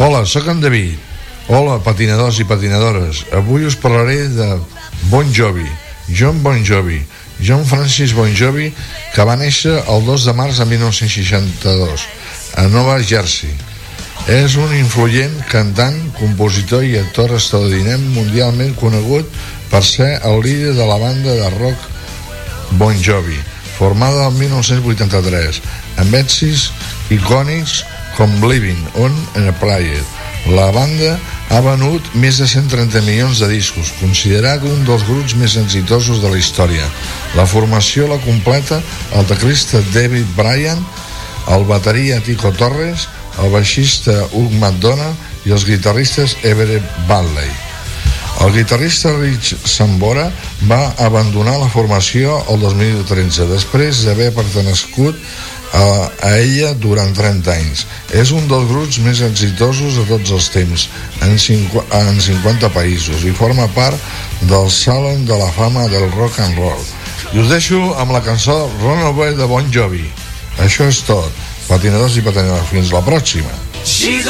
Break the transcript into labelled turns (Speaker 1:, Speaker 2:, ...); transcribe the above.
Speaker 1: Hola, sóc en David. Hola, patinadors i patinadores. Avui us parlaré de Bon Jovi, John Bon Jovi, John Francis Bon Jovi, que va néixer el 2 de març de 1962 a Nova Jersey. És un influent cantant, compositor i actor estadounidenc mundialment conegut per ser el líder de la banda de rock Bon Jovi, formada el 1983, amb èxits icònics com Living on a Prayer. La banda ha venut més de 130 milions de discos, considerat un dels grups més exitosos de la història. La formació la completa el teclista David Bryan, el bateria Tico Torres, el baixista Hugh McDonald i els guitarristes Everett Bradley. El guitarrista Rich Sambora va abandonar la formació el 2013 després d'haver pertangut a ella durant 30 anys. És un dels grups més exitosos de tots els temps en 50 països i forma part del Saló de la Fama del Rock and Roll. I us deixo amb la cançó Runaway de Bon Jovi. Això és tot, patinadors i patinadores. Fins la pròxima. She's